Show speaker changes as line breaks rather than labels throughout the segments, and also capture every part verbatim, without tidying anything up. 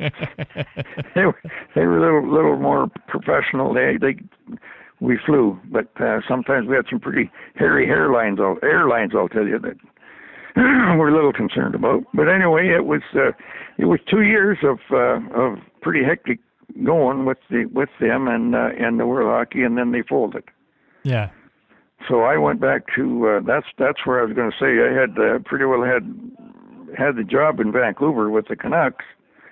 they were they were a little little more professional. They they we flew, but uh, sometimes we had some pretty hairy airlines. I'll, airlines, I'll tell you that we're a little concerned about. But anyway, it was uh, it was two years of uh, of pretty hectic going with the with them and uh, and the World Hockey, and then they folded.
Yeah.
So I went back to uh, that's that's where I was going to say I had uh, pretty well had had the job in Vancouver with the Canucks,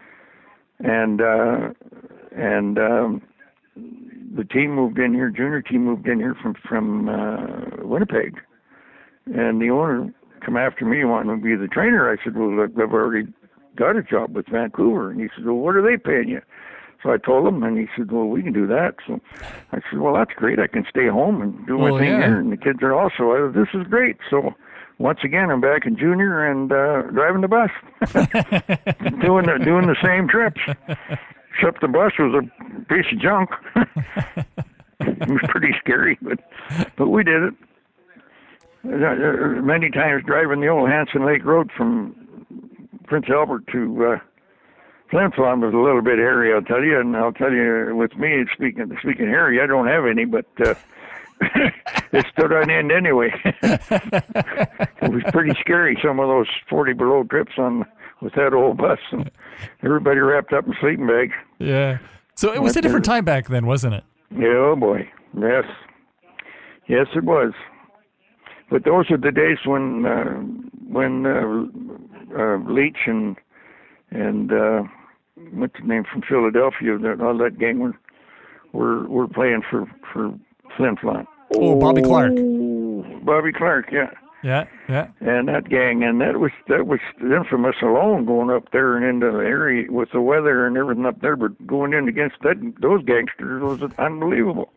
and uh, and um, the team moved in here, junior team moved in here from from uh, Winnipeg, and the owner come after me wanting to be the trainer. I said, well, I've already got a job with Vancouver, and he said, well, what are they paying you? So I told him, and he said, well, we can do that. So I said, well, that's great. I can stay home and do my
well,
thing
yeah.
here, and the kids are also, uh, this is great. So once again, I'm back in junior and uh, driving the bus, doing the, doing the same trips. Except the bus was a piece of junk. It was pretty scary, but but we did it. Uh, many times driving the old Hanson Lake Road from Prince Albert to uh, Flin Flon was a little bit hairy, I'll tell you. And I'll tell you, with me, speaking speaking hairy, I don't have any, but uh, it stood on end anyway. It was pretty scary, some of those forty below trips on with that old bus, and everybody wrapped up in sleeping bags.
Yeah. So it was a different time back then, wasn't it?
Yeah, oh boy. Yes. Yes, it was. But those are the days when uh, when uh, uh, Leach and and uh, what's the name from Philadelphia, that, all that gang were were, were playing for for Flin Flon.
Oh, Bobby Clark.
Bobby Clark, yeah.
Yeah, yeah.
And that gang, and that was that was infamous alone, going up there and into the area with the weather and everything up there, but going in against that those gangsters was unbelievable.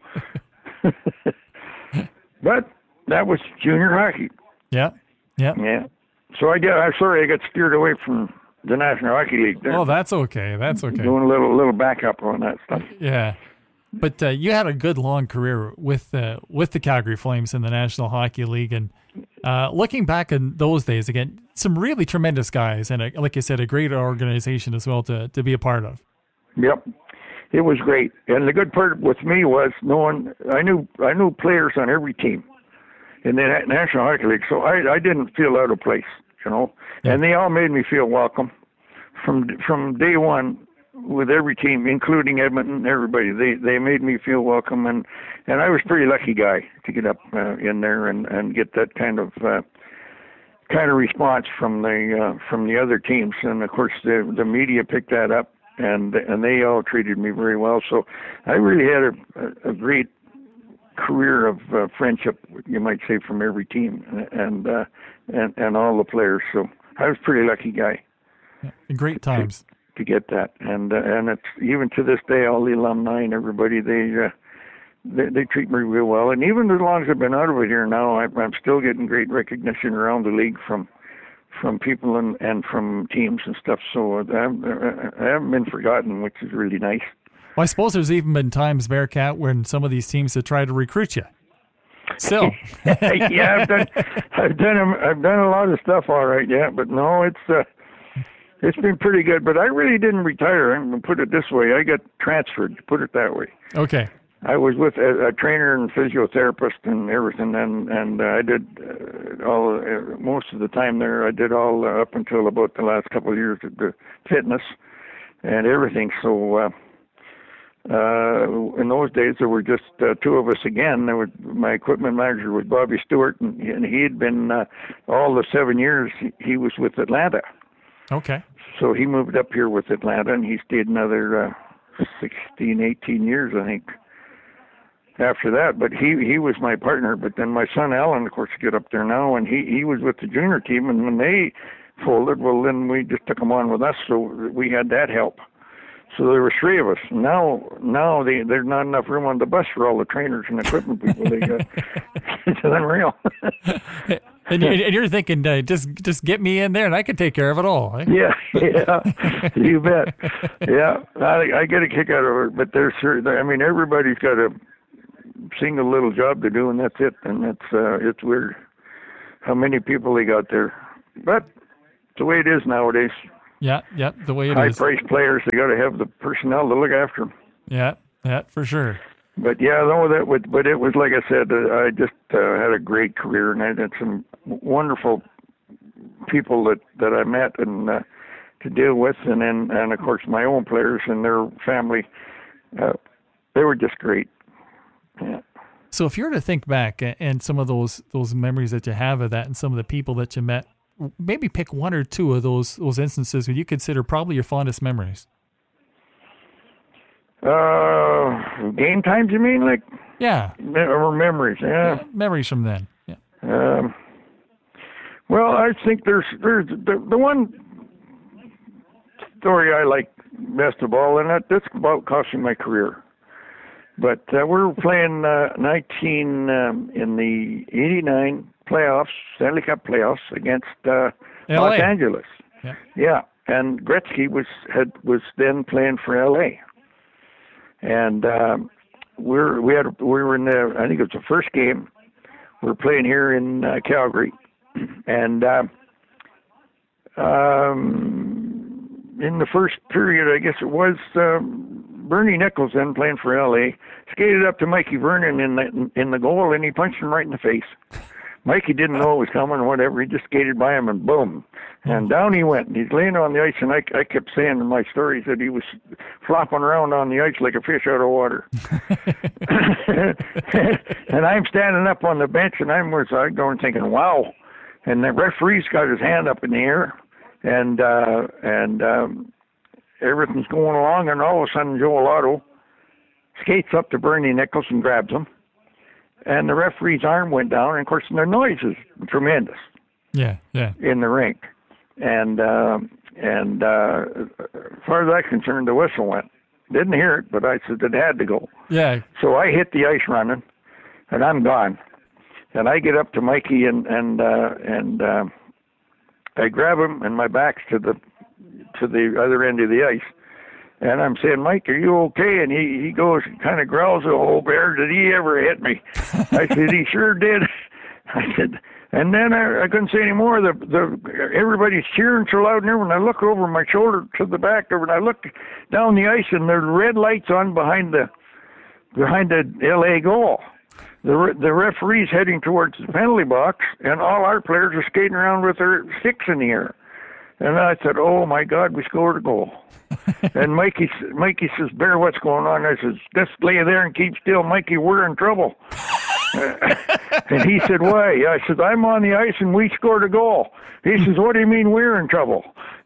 But that was junior hockey.
Yeah, yeah.
Yeah. So I get, I'm sorry I got steered away from the National Hockey League there.
Oh, that's okay. That's okay.
Doing a little little backup on that stuff.
Yeah. But uh, you had a good long career with uh, with the Calgary Flames in the National Hockey League, and uh, looking back in those days, again, some really tremendous guys, and a, like you said, a great organization as well to to be a part of.
Yep, it was great, and the good part with me was knowing I knew I knew players on every team in the National Hockey League, so I I didn't feel out of place, you know, yeah. And they all made me feel welcome from from day one. With every team, including Edmonton, everybody, they they made me feel welcome, and and I was a pretty lucky guy to get up uh, in there and, and get that kind of uh, kind of response from the uh, from the other teams, and of course the the media picked that up, and and they all treated me very well. So I really had a, a great career of uh, friendship, you might say, from every team, and uh, and and all the players. So I was a pretty lucky guy.
Yeah, great times.
To get that, and uh, and it's even to this day, all the alumni and everybody, they uh, they, they treat me real well. And even as long as I've been out of it here now, I, I'm still getting great recognition around the league from from people and, and from teams and stuff. So I haven't, I haven't been forgotten, which is really nice.
Well, I suppose there's even been times, Bearcat, when some of these teams have tried to recruit you. Still,
yeah, I've done I've done a, I've done a lot of stuff, all right, yeah, but no, it's. Uh, It's been pretty good, but I really didn't retire. I'm going to put it this way. I got transferred, to put it that way.
Okay.
I was with a, a trainer and physiotherapist and everything, and, and uh, I did uh, all, uh, most of the time there, I did all uh, up until about the last couple of years of the fitness and everything. So uh, uh, in those days, there were just uh, two of us again. There was, my equipment manager was Bobby Stewart, and, and he had been, uh, all the seven years, he, he was with Atlanta.
Okay.
So he moved up here with Atlanta, and he stayed another uh, sixteen, eighteen years, I think, after that. But he he was my partner. But then my son Alan, of course, get up there now, and he, he was with the junior team. And when they folded, well, then we just took him on with us, so we had that help. So there were three of us. Now now they, there's not enough room on the bus for all the trainers and equipment people they got. It's unreal.
And you're thinking, uh, just just get me in there, and I can take care of it all. Eh?
Yeah, yeah, you bet. Yeah, I, I get a kick out of it. But there's, I mean, everybody's got a single little job to do, and that's it. And it's uh, it's weird how many people they got there. But it's the way it is nowadays.
Yeah, yeah, the way it
High
is.
High-priced players, they got to have the personnel to look after them.
Yeah, yeah, for sure.
But yeah, no, that would. But it was like I said, uh, I just uh, had a great career, and I had some wonderful people that that I met and uh, to deal with, and then and of course my own players and their family. Uh, they were just great. Yeah.
So if you were to think back and some of those those memories that you have of that, and some of the people that you met, maybe pick one or two of those those instances where you consider probably your fondest memories.
Uh, game times, you mean, like?
Yeah.
Or memories? Yeah.
yeah memories from then. Yeah.
Um. Well, I think there's there's the the one story I like best of all, and that that's about costing my career. But uh, we were playing uh, nineteen um, in the eighty-nine playoffs, Stanley Cup playoffs against uh, Los Angeles.
Yeah.
Yeah, and Gretzky was had was then playing for L A. And um, we're we had we were in the I think it was the first game. We were playing here in uh, Calgary, and uh, um, in the first period, I guess it was um, Bernie Nichols then playing for L A skated up to Mikey Vernon in the in the goal, and he punched him right in the face. Mikey didn't know it was coming or whatever. He just skated by him and boom. And down he went. And he's laying on the ice, and I, I kept saying in my stories that he was flopping around on the ice like a fish out of water. And I'm standing up on the bench, and I'm I'm going thinking, wow. And the referee's got his hand up in the air, and uh, and um, everything's going along, and all of a sudden Joe Lotto skates up to Bernie Nichols and grabs him. And the referee's arm went down, and of course the noise is tremendous.
Yeah, yeah.
In the rink, and uh, and uh, as far as I'm concerned, the whistle went. Didn't hear it, but I said it had to go.
Yeah.
So I hit the ice running, and I'm gone. And I get up to Mikey, and and uh, and uh, I grab him, and my back's to the to the other end of the ice. And I'm saying, Mike, are you okay? And he, he goes, kind of growls, oh, Bear, did he ever hit me? I said, he sure did. I said, and then I, I couldn't say any more. The, the, everybody's cheering so loud and everything. I look over my shoulder to the back over, and I look down the ice, and there's red lights on behind the behind the L A goal. The, the referee's heading towards the penalty box, and all our players are skating around with their sticks in the air. And I said, oh, my God, we scored a goal. And Mikey, Mikey says, Bear, what's going on? I says, just lay there and keep still, Mikey, we're in trouble. And he said, why? I said, I'm on the ice and we scored a goal. He says, what do you mean we're in trouble?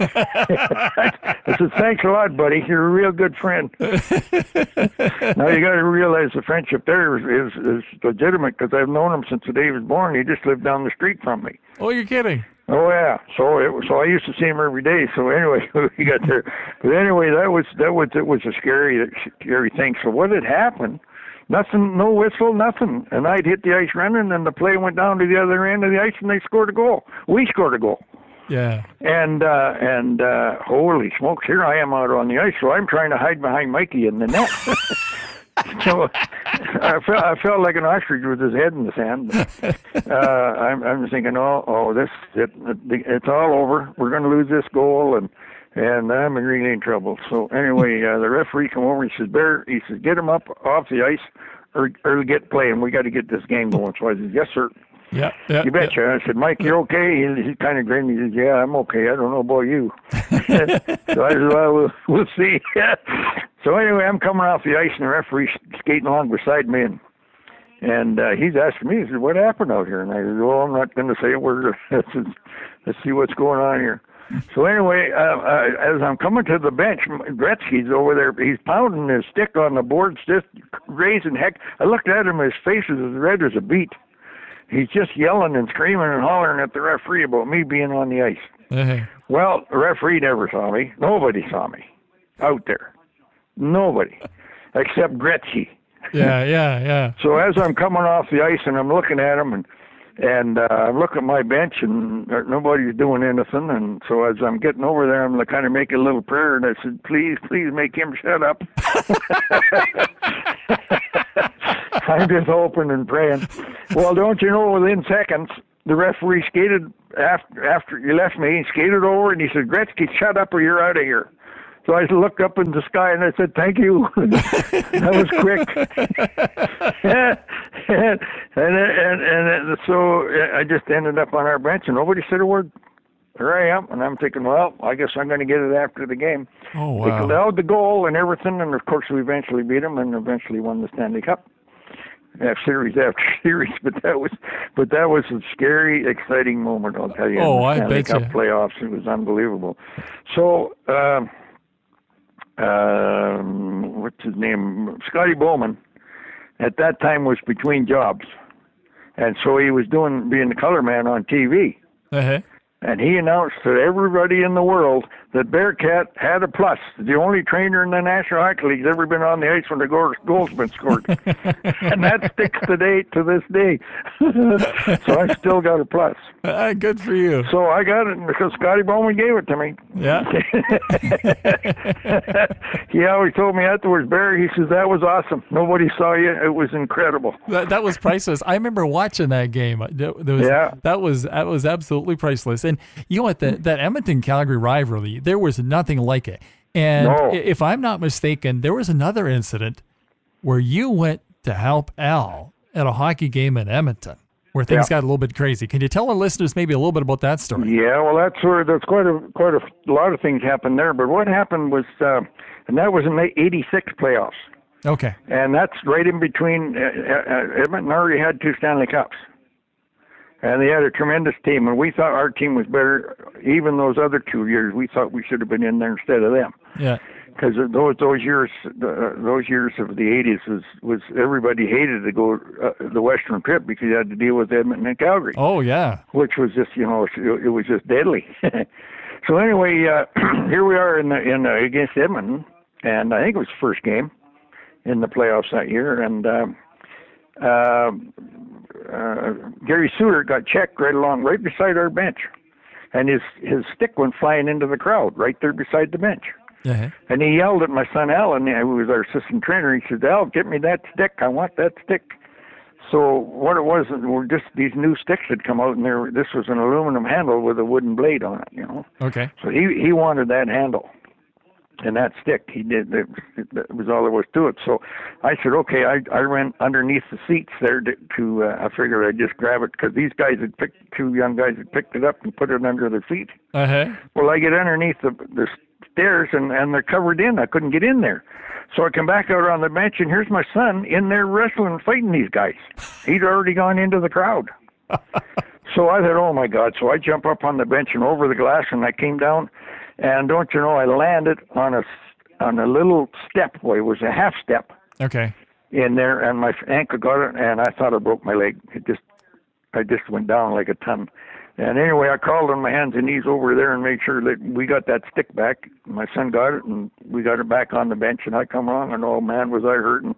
I said, thanks a lot, buddy. You're a real good friend. Now you got to realize the friendship there is, is, is legitimate, because I've known him since the day he was born. He just lived down the street from me.
Oh, you're kidding.
Oh yeah, so it was, so I used to see him every day. So anyway, we got there. But anyway, that was that was it was a scary scary thing. So what had happened? Nothing, no whistle, nothing. And I'd hit the ice running, and the play went down to the other end of the ice, and they scored a goal. We scored a goal.
Yeah.
And uh, and uh, holy smokes, here I am out on the ice. So I'm trying to hide behind Mikey in the net. So I felt I felt like an ostrich with his head in the sand. Uh, I'm I'm thinking, oh, oh, this it, it it's all over. We're going to lose this goal, and and I'm in really in trouble. So anyway, uh, the referee come over. He says, Bear, he says, get him up off the ice, or or get playing. We got to get this game going. So I said, yes, sir.
Yeah, yeah,
you betcha.
Yeah.
I said, Mike, you're okay? He, he kind of grinned. He said, yeah, I'm okay. I don't know about you. So I said, well, we'll, we'll see. So anyway, I'm coming off the ice, and the referee's skating along beside me, and and uh, he's asking me, he said, what happened out here? And I said, well, I'm not going to say a word. Let's, let's see what's going on here. So anyway, uh, uh, as I'm coming to the bench, Gretzky's over there. He's pounding his stick on the boards, just raising heck. I looked at him, his face is as red as a beet. He's just yelling and screaming and hollering at the referee about me being on the ice.
Uh-huh.
Well, the referee never saw me. Nobody saw me out there. Nobody, except Gretzky.
Yeah, yeah, yeah.
So as I'm coming off the ice and I'm looking at him, and and uh, I look at my bench, and nobody's doing anything. And so as I'm getting over there, I'm kind of making a little prayer, and I said, please, please make him shut up. I'm just hoping and praying. Well, don't you know, within seconds, the referee skated after after he left me, he skated over and he said, "Gretzky, shut up or you're out of here." So I looked up in the sky and I said, "Thank you." That was quick. and, and, and, and so I just ended up on our bench and nobody said a word. Here I am, and I'm thinking, well, I guess I'm going to get it after the game.
Oh, wow.
They allowed the goal and everything, and of course we eventually beat them and eventually won the Stanley Cup. After series after series, but that was, but that was a scary, exciting moment. I'll tell you.
Oh,
in the
I
Stanley
bet
Cup
you.
playoffs, it was unbelievable. So, um, um, what's his name? Scotty Bowman, at that time was between jobs, and so he was doing being the color man on T V.
Uh-huh.
And he announced to everybody in the world that Bearcat had a plus. The only trainer in the National Hockey League ever been on the ice when the goal, goal's been scored. And that sticks today to this day. So I still got a plus.
Uh, good for you.
So I got it because Scotty Bowman gave it to me.
Yeah.
He always told me afterwards, Barry, he says, that was awesome. Nobody saw you. It was incredible.
That, that was priceless. I remember watching that game. There was,
Yeah.
That was that was absolutely priceless. And you know what? The, that Edmonton-Calgary rivalry, there was nothing like it. And
No.
if I'm not mistaken, there was another incident where you went to help Al at a hockey game in Edmonton, where things
Yeah.
got a little bit crazy. Can you tell our listeners maybe a little bit about that story?
Yeah, well, that's where there's quite a quite a lot of things happened there. But what happened was, uh, and that was in the eighty-six playoffs.
Okay.
And that's right in between. Uh, uh, Edmonton already had two Stanley Cups, and they had a tremendous team. And we thought our team was better. Even those other two years, we thought we should have been in there instead of them.
Yeah.
Because those those years, uh, those years of the eighties was was everybody hated to go uh, the Western trip because you had to deal with Edmonton and Calgary.
Oh, yeah.
Which was just, you know, it was just deadly. So anyway, uh, here we are in the, in uh, against Edmonton, and I think it was the first game in the playoffs that year, and uh, uh, uh, Gary Suter got checked right along, right beside our bench, and his his stick went flying into the crowd right there beside the bench.
Uh-huh.
And he yelled at my son Alan, who was our assistant trainer. He said, "Al, get me that stick. I want that stick." So what it was were just these new sticks had come out, and there this was an aluminum handle with a wooden blade on it, you know.
Okay.
So he he wanted that handle and that stick. He did. That, that was all there was to it. So I said, okay. I I ran underneath the seats there to. to uh, I figured I'd just grab it because these guys had picked two young guys had picked it up and put it under their feet.
Uh huh.
Well, I get underneath the the stairs and and they're covered in. I couldn't get in there. So I come back out on the bench, and here's my son in there wrestling, fighting these guys. He'd already gone into the crowd. So I thought, oh, my God. So I jump up on the bench and over the glass, and I came down. And don't you know, I landed on a, on a little step. Boy, it was a half step
Okay.
in there, and my ankle got it, and I thought I broke my leg. It just, I just went down like a ton. And anyway, I crawled on my hands and knees over there and made sure that we got that stick back. My son got it, and we got it back on the bench. And I come along, and oh man, was I hurting!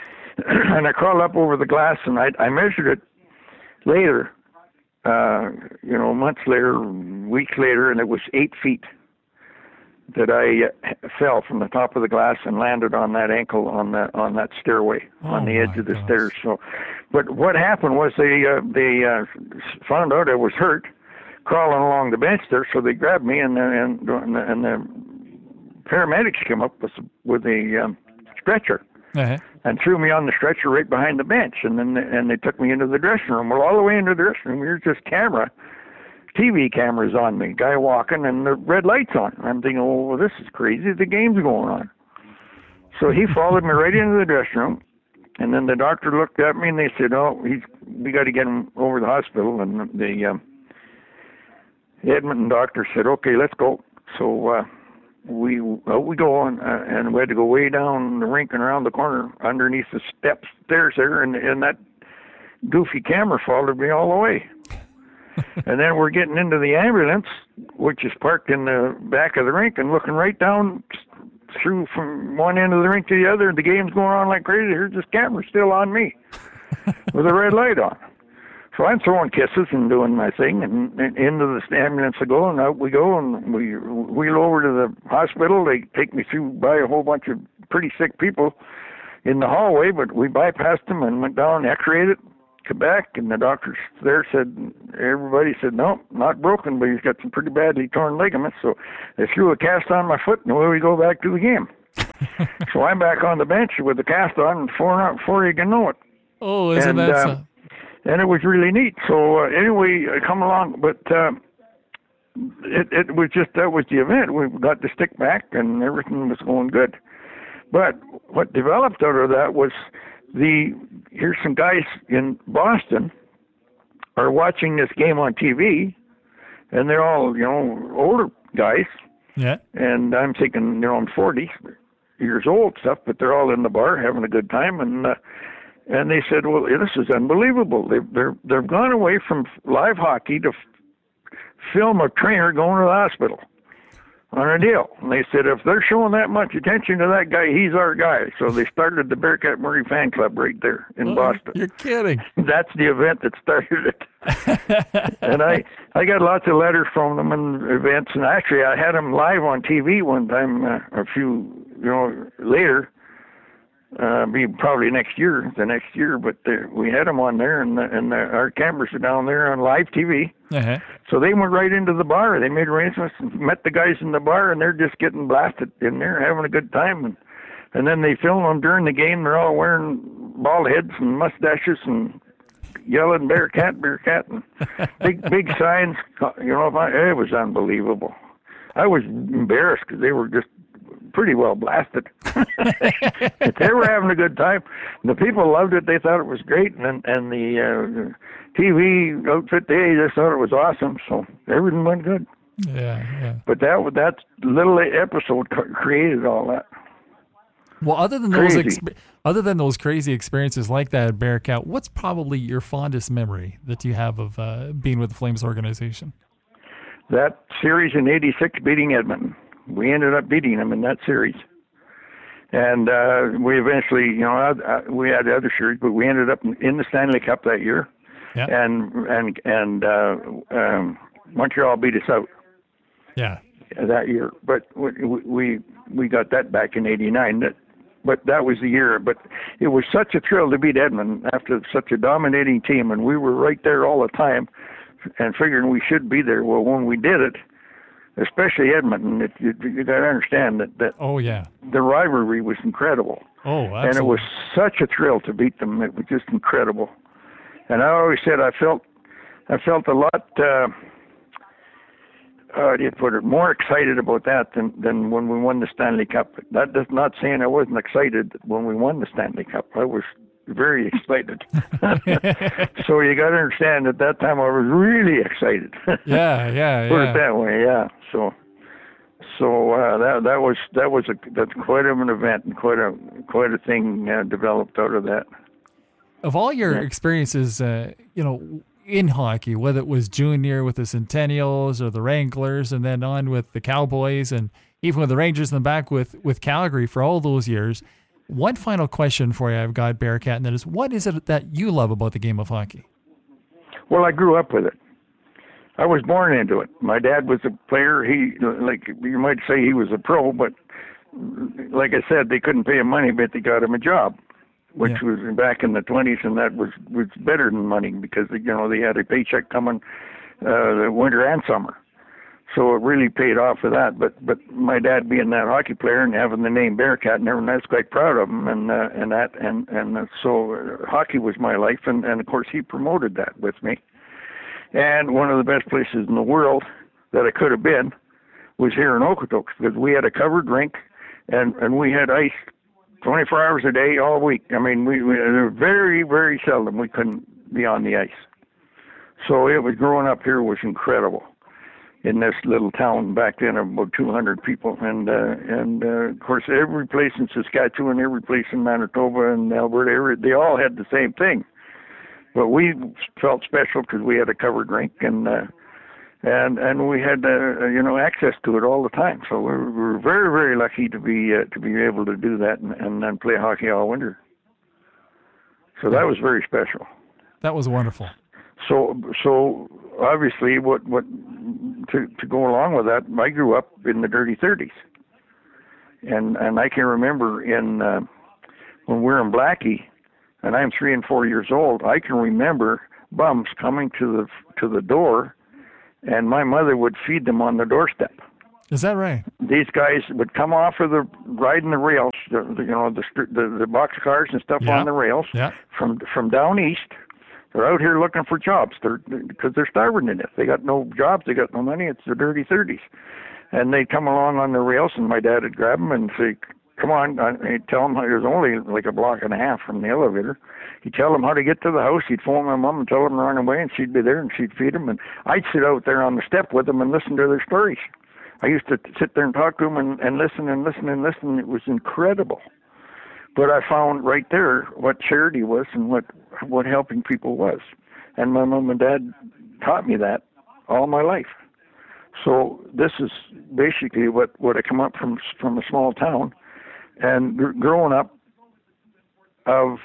And I crawled up over the glass, and I, I measured it later, uh, you know, months later, weeks later, and it was eight feet that I uh, fell from the top of the glass and landed on that ankle on that on that stairway
Oh,
on the edge
my
of the
gosh.
stairs. So, but what happened was they uh, they uh, found out I was hurt, crawling along the bench there. So they grabbed me and the, and and the, and the paramedics came up with with a um, stretcher
Uh-huh.
and threw me on the stretcher right behind the bench, and then and they took me into the dressing room. Well, all the way into the dressing room, here's this camera. T V cameras on me, guy walking, and the red lights on. I'm thinking, oh, well, this is crazy. The game's going on. So he followed me right into the dressing room, and then the doctor looked at me and they said, oh, he's we got to get him over to the hospital. And the um, Edmonton doctor said, okay, let's go. So uh, we out we go, and, uh, and we had to go way down the rink and around the corner underneath the steps stairs there, and, and that goofy camera followed me all the way. And then we're getting into the ambulance, which is parked in the back of the rink, and looking right down through from one end of the rink to the other, and the game's going on like crazy. Here's this camera still on me with a red light on. So I'm throwing kisses and doing my thing, and, and into the ambulance I go, and out we go, and we wheel over to the hospital. They take me through by a whole bunch of pretty sick people in the hallway, but we bypassed them and went down and x-rayed it. Quebec, and the doctors there said, everybody said, no, not broken, but he's got some pretty badly torn ligaments. So they threw a cast on my foot, and away we go back to the game. So I'm back on the bench with the cast on, and four before you can know it.
Oh, isn't
and,
that
uh,
so?
And it was really neat. So uh, anyway, I come along, but uh, it, it was just, that was the event. We got to stick back, and everything was going good. But what developed out of that was the, here's some guys in Boston are watching this game on T V, and they're all, you know, older guys.
Yeah.
And I'm thinking, you know, I'm forty years old stuff, but they're all in the bar having a good time. And uh, and they said, well, this is unbelievable. They've, they're, they've gone away from live hockey to f- film a trainer going to the hospital on a deal. And they said, if they're showing that much attention to that guy, he's our guy. So they started the Bearcat Murray fan club right there in
Oh,
Boston.
You're kidding.
That's the event that started it. And I, I got lots of letters from them and events. And actually, I had them live on T V one time, uh, a few, you know, later. Uh, be probably next year, the next year, but uh, we had them on there, and and uh, our cameras are down there on live T V.
Uh-huh.
So they went right into the bar. They made arrangements and met the guys in the bar, and they're just getting blasted in there, having a good time. And and then they film them during the game. They're all wearing bald heads and mustaches and yelling "Bearcat, Bearcat," and big big signs. You know, it was unbelievable. I was embarrassed because they were just pretty well blasted. But they were having a good time. The people loved it. They thought it was great, and and the uh, T V outfit, they just thought it was awesome. So everything went good.
Yeah, yeah.
But that that little episode created all that.
Well, other than those
Crazy.
exp- other than those crazy experiences like that at Bearcat, what's probably your fondest memory that you have of uh, being with the Flames organization?
That series in eighty-six beating Edmonton. We ended up beating them in that series. And uh, we eventually, you know, uh, we had other series, but we ended up in the Stanley Cup that year.
Yeah.
And and and uh, um, Montreal beat us out.
Yeah.
That year. But we we, we got that back in eighty-nine. That, but that was the year. But it was such a thrill to beat Edmonton after such a dominating team, and we were right there all the time and figuring we should be there. Well, when we did it, especially Edmonton, it, you, you got to understand that, that
Oh, yeah.
the rivalry was incredible.
Oh, absolutely.
And it was such a thrill to beat them. It was just incredible. And I always said I felt I felt a lot, uh, how do you put it, more excited about that than, than when we won the Stanley Cup. That does not saying I wasn't excited when we won the Stanley Cup. I was very excited. So you got to understand at that time I was really excited.
Yeah, yeah,
Put
yeah.
it that way, yeah. So, so uh, that that was that was a that's quite of an event and quite a quite a thing uh, developed out of that.
Of all your
Yeah.
experiences, uh, you know, in hockey, whether it was junior with the Centennials or the Wranglers, and then on with the Cowboys, and even with the Rangers in the back with with Calgary for all those years. One final question for you I've got, Bearcat, and that is, what is it that you love about the game of hockey?
Well, I grew up with it. I was born into it. My dad was a player. He, like you might say, he was a pro, but like I said, they couldn't pay him money, but they got him a job, which
Yeah.
was back in the twenties, and that was was better than money because you know they had a paycheck coming uh, the winter and summer. So it really paid off for that. But but my dad being that hockey player and having the name Bearcat and everything, I was quite proud of him. And uh, and that and and uh, so uh, hockey was my life. And, and of course he promoted that with me. And one of the best places in the world that I could have been was here in Okotoks because we had a covered rink and and we had ice twenty-four hours a day all week. I mean we, we very very seldom we couldn't be on the ice. So it was growing up here was incredible. In this little town back then of about two hundred people. And, uh, and uh, of course, every place in Saskatchewan, every place in Manitoba and Alberta, every, they all had the same thing. But we felt special because we had a covered rink and uh, and and we had uh, you know access to it all the time. So we were, we were very very lucky to be uh, to be able to do that and, and then play hockey all winter. So that was very special.
That was wonderful.
So so obviously, what what to to go along with that, I grew up in the dirty thirties, and and I can remember in uh, when we were in Blackie, and I'm three and four years old, I can remember bums coming to the to the door, and my mother would feed them on the doorstep.
Is that right?
These guys would come off of the riding the rails, the, the, you know, the, the the box cars and stuff
yeah.
on the rails
yeah.
from from down east. They're out here looking for jobs. They're because they're starving to death. They got no jobs. They got no money. It's the dirty thirties, and they'd come along on the rails, and my dad would grab them and say, "Come on!" He'd tell them how it was only like a block and a half from the elevator. He'd tell them how to get to the house. He'd phone my mom and tell them to run away, and she'd be there and she'd feed them. And I'd sit out there on the step with them and listen to their stories. I used to sit there and talk to them and, and listen and listen and listen. It was incredible. But I found right there what charity was and what what helping people was. And my mom and dad taught me that all my life. So this is basically what, what I come up from from a small town. And gr- growing up of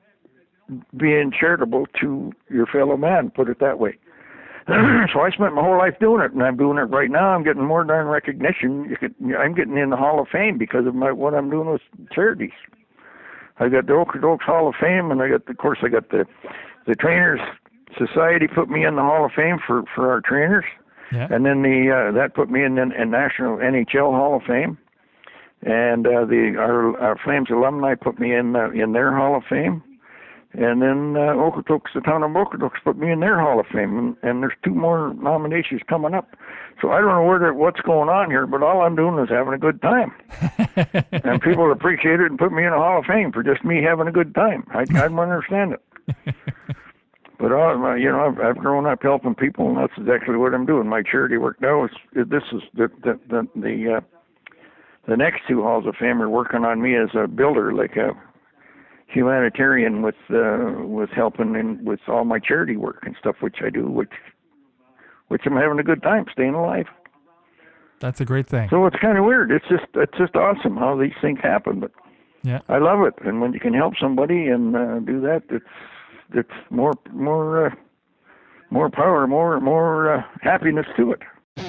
being charitable to your fellow man, put it that way. So I spent my whole life doing it, and I'm doing it right now. I'm getting more darn recognition. You could, I'm getting in the Hall of Fame because of my what I'm doing with charities. I got the Oak Oaks Hall of Fame, and I got, of course, I got the the Trainers Society put me in the Hall of Fame for, for our trainers,
yeah.
and then the uh, that put me in the in National N H L Hall of Fame, and uh, the our, our Flames alumni put me in uh, in their Hall of Fame. And then uh, Okotoks, the town of Okotoks, put me in their Hall of Fame, and, and there's two more nominations coming up. So I don't know where the, what's going on here, but all I'm doing is having a good time. And people appreciate it and put me in a Hall of Fame for just me having a good time. I, I don't understand it. But uh, you know, I've, I've grown up helping people, and that's exactly what I'm doing. My charity work now is this is the the the the, uh, the next two Halls of Fame are working on me as a builder, like a humanitarian with uh, with helping in with all my charity work and stuff, which I do, which which I'm having a good time staying alive.
That's a great thing.
So it's kind of weird. It's just it's just awesome how these things happen, but
yeah,
I love it. And when you can help somebody and uh, do that, it's it's more more uh, more power, more more uh, happiness to it.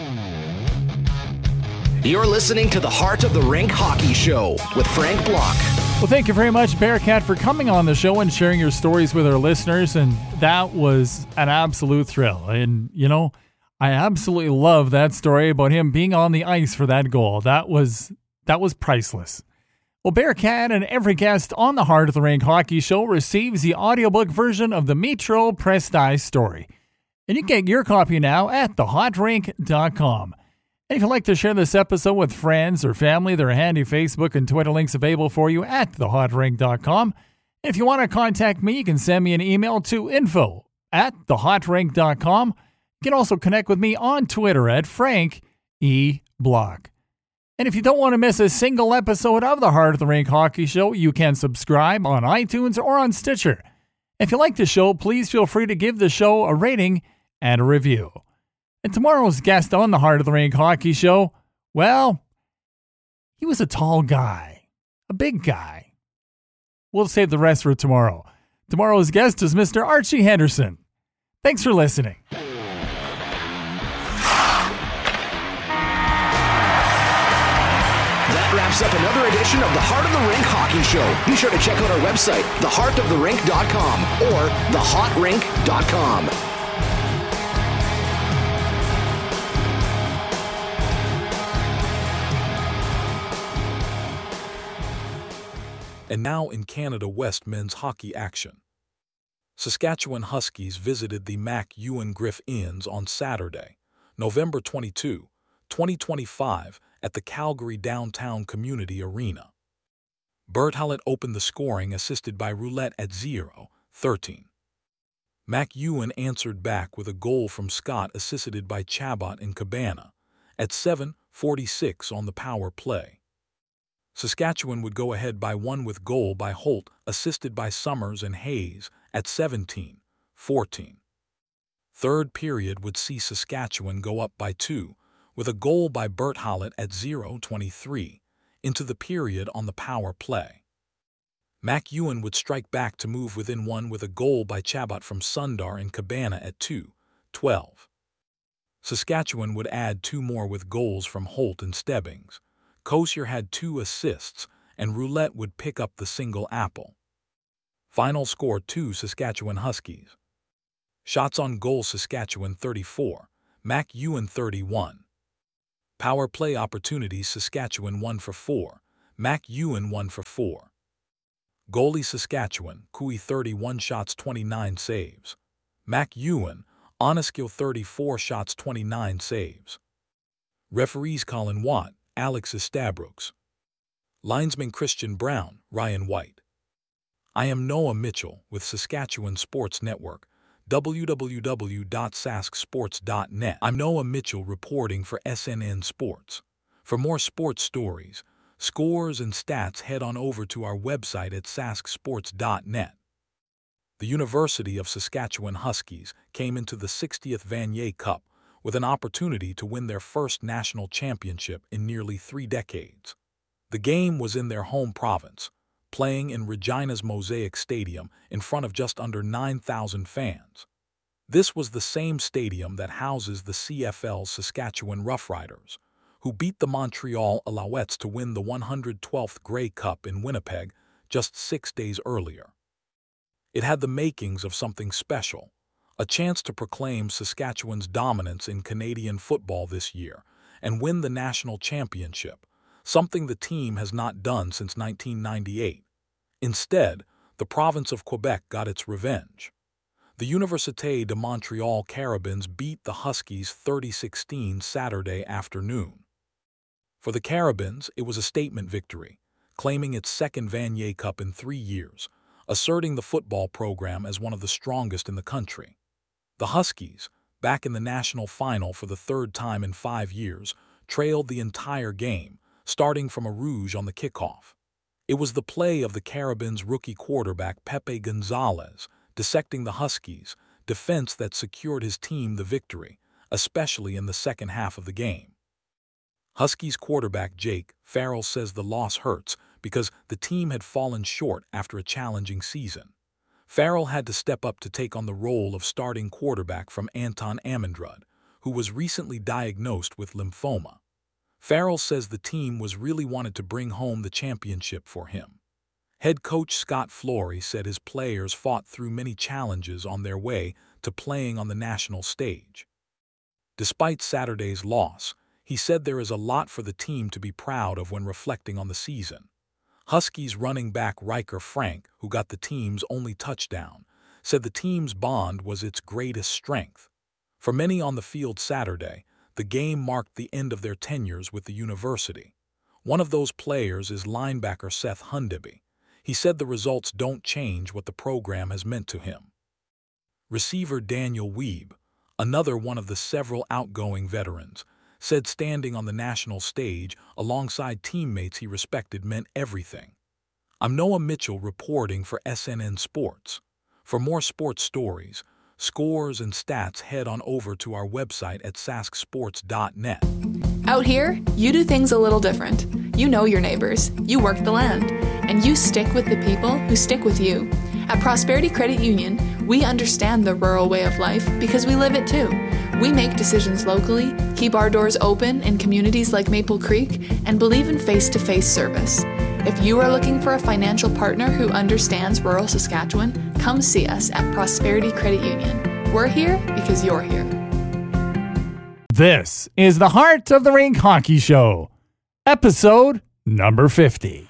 You're listening to the Heart of the Rink Hockey Show with Frank Block.
Well, thank you very much, Bearcat, for coming on the show and sharing your stories with our listeners. And that was an absolute thrill. And, you know, I absolutely love that story about him being on the ice for that goal. That was that was priceless. Well, Bearcat and every guest on the Heart of the Rink Hockey Show receives the audiobook version of the Metro Pressed Eye story. And you can get your copy now at the hot rink dot com. And if you'd like to share this episode with friends or family, there are handy Facebook and Twitter links available for you at the hot rink dot com. And if you want to contact me, you can send me an email to info at the hot rink dot com. You can also connect with me on Twitter at Frank E. Block. And if you don't want to miss a single episode of the Heart of the Rink Hockey Show, you can subscribe on iTunes or on Stitcher. If you like the show, please feel free to give the show a rating and a review. And tomorrow's guest on the Heart of the Rink Hockey Show, well, he was a tall guy, a big guy. We'll save the rest for tomorrow. Tomorrow's guest is Mister Archie Henderson. Thanks for listening.
That wraps up another edition of the Heart of the Rink Hockey Show. Be sure to check out our website, the heart of the rink dot com or the hot rink dot com.
And now in Canada West men's hockey action. Saskatchewan Huskies visited the Mac Ewan Griff Inns on Saturday, November twenty-second, twenty twenty-five, at the Calgary Downtown Community Arena. Bert Hallett opened the scoring, assisted by Roulette at zero thirteen. Mac Ewan answered back with a goal from Scott, assisted by Chabot and Cabana, at seven forty-six on the power play. Saskatchewan would go ahead by one with goal by Holt, assisted by Summers and Hayes, at seventeen fourteen. Third period would see Saskatchewan go up by two, with a goal by Bert Hallett at zero twenty-three, into the period on the power play. Mac Ewan would strike back to move within one with a goal by Chabot from Sundar and Cabana at two twelve. Saskatchewan would add two more with goals from Holt and Stebbings. Kosier had two assists, and Roulette would pick up the single apple. Final score two Saskatchewan Huskies. Shots on goal Saskatchewan thirty-four, Mac Ewan thirty-one. Power play opportunities Saskatchewan one for four, Mac Ewan one for four. Goalie Saskatchewan, Cooey thirty-one shots twenty-nine saves. Mac Ewan, Oneskill thirty-four shots twenty-nine saves. Referees Colin Watt, Alex Estabrooks. Linesman Christian Brown, Ryan White. I am Noah Mitchell with Saskatchewan Sports Network, w w w dot sask sports dot net. I'm Noah Mitchell reporting for S N N Sports. For more sports stories, scores, and stats, head on over to our website at sask sports dot net. The University of Saskatchewan Huskies came into the sixtieth Vanier Cup with an opportunity to win their first national championship in nearly three decades. The game was in their home province, playing in Regina's Mosaic Stadium in front of just under nine thousand fans. This was the same stadium that houses the C F L's Saskatchewan Roughriders, who beat the Montreal Alouettes to win the one hundred twelfth Grey Cup in Winnipeg just six days earlier. It had the makings of something special, a chance to proclaim Saskatchewan's dominance in Canadian football this year and win the national championship, something the team has not done since nineteen ninety-eight. Instead, the province of Quebec got its revenge. The Université de Montréal Carabins beat the Huskies thirty sixteen Saturday afternoon. For the Carabins, it was a statement victory, claiming its second Vanier Cup in three years, asserting the football program as one of the strongest in the country. The Huskies, back in the national final for the third time in five years, trailed the entire game, starting from a rouge on the kickoff. It was the play of the Carabins' rookie quarterback Pepe Gonzalez dissecting the Huskies' defense that secured his team the victory, especially in the second half of the game. Huskies quarterback Jake Farrell says the loss hurts because the team had fallen short after a challenging season. Farrell had to step up to take on the role of starting quarterback from Anton Amundrud, who was recently diagnosed with lymphoma. Farrell says the team was really wanted to bring home the championship for him. Head coach Scott Flory said his players fought through many challenges on their way to playing on the national stage. Despite Saturday's loss, he said there is a lot for the team to be proud of when reflecting on the season. Huskies running back Riker Frank, who got the team's only touchdown, said the team's bond was its greatest strength. For many on the field Saturday, the game marked the end of their tenures with the university. One of those players is linebacker Seth Hundeby. He said the results don't change what the program has meant to him. Receiver Daniel Weeb, another one of the several outgoing veterans, said standing on the national stage alongside teammates he respected meant everything. I'm Noah Mitchell reporting for S N N Sports. For more sports stories, scores, and stats, head on over to our website at sask sports dot net.
Out here, you do things a little different. You know your neighbors, you work the land, and you stick with the people who stick with you. At Prosperity Credit Union, we understand the rural way of life because we live it too. We make decisions locally, keep our doors open in communities like Maple Creek, and believe in face-to-face service. If you are looking for a financial partner who understands rural Saskatchewan, come see us at Prosperity Credit Union. We're here because you're here.
This is the Heart of the Rink Hockey Show, episode number fifty.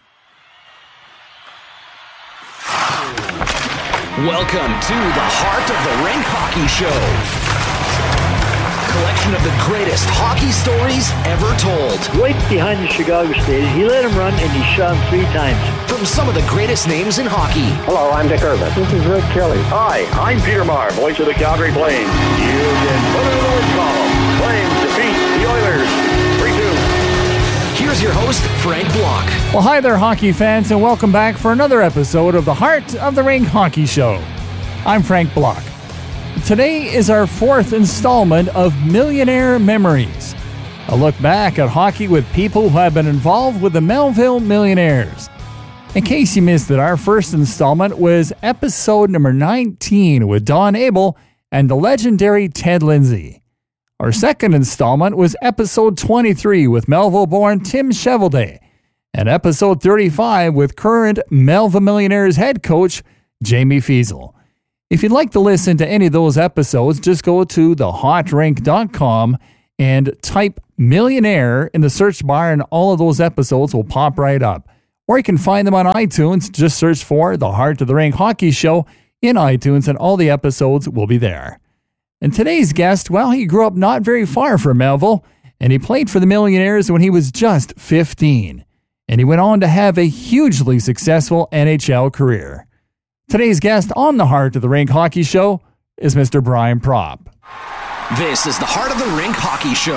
Welcome to the Heart of the Rink Hockey Show. Collection of the greatest hockey stories ever told.
Right behind the Chicago stage, he let him run and he shot him three times.
From some of the greatest names in hockey.
Hello, I'm Dick Irvin.
This is Rick Kelly.
Hi, I'm Peter Maher, voice of the Calgary Flames. You can put it in the win column. Flames defeat the Oilers three two.
Here's your host, Frank Block.
Well, hi there, hockey fans, and welcome back for another episode of the Heart of the Rink Hockey Show. I'm Frank Block. Today is our fourth installment of Millionaire Memories, a look back at hockey with people who have been involved with the Melville Millionaires. In case you missed it, our first installment was episode number nineteen with Don Abel and the legendary Ted Lindsay. Our second installment was episode twenty-three with Melville-born Tim Chevelday, and episode thirty-five with current Melville Millionaires head coach Jamie Feasel. If you'd like to listen to any of those episodes, just go to the hot rink dot com and type Millionaire in the search bar, and all of those episodes will pop right up. Or you can find them on iTunes. Just search for The Heart of the Rink Hockey Show in iTunes, and all the episodes will be there. And today's guest, well, he grew up not very far from Melville, and he played for the Millionaires when he was just fifteen. And he went on to have a hugely successful N H L career. Today's guest on the Heart of the Rink Hockey Show is Mister Brian Propp.
This is the Heart of the Rink Hockey Show.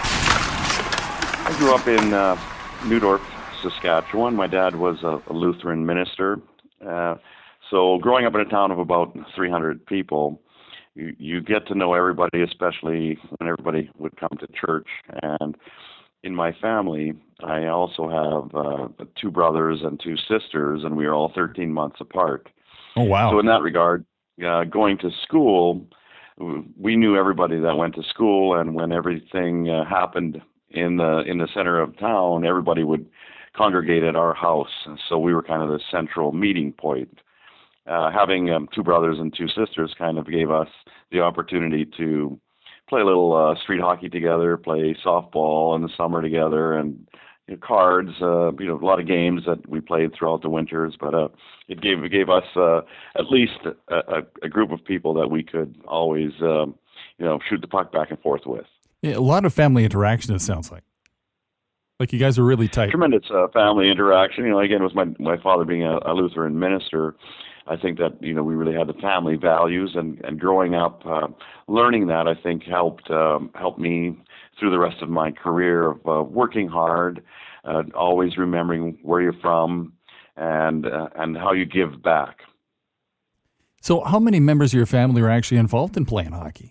I grew up in uh, Neudorf, Saskatchewan. My dad was a, a Lutheran minister. Uh, so growing up in a town of about three hundred people, you, you get to know everybody, especially when everybody would come to church. And in my family, I also have uh, two brothers and two sisters, and we are all thirteen months apart.
Oh, wow.
So in that regard, uh, going to school, we knew everybody that went to school, and when everything uh, happened in the in the center of town, everybody would congregate at our house. So we were kind of the central meeting point. Uh, having um, two brothers and two sisters kind of gave us the opportunity to play a little uh, street hockey together, play softball in the summer together, and you know, cards. Uh, you know, a lot of games that we played throughout the winters. But uh, it gave it gave us uh, at least a, a, a group of people that we could always um, you know shoot the puck back and forth with.
Yeah, a lot of family interaction. It sounds like. Like you guys are really tight.
Tremendous uh, family interaction. You know, again, with my my father being a, a Lutheran minister, I think that you know we really had the family values, and, and growing up, uh, learning that I think helped um, helped me through the rest of my career of uh, working hard, uh, always remembering where you're from, and uh, and how you give back.
So, how many members of your family are actually involved in playing hockey?